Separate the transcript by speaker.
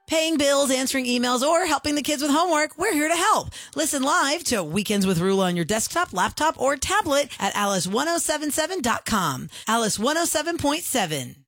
Speaker 1: Paying bills, answering emails, or helping the kids with homework, we're here to help. Listen live to Weekends with Rula on your desktop, laptop, or tablet at alice1077.com. Alice 107.7.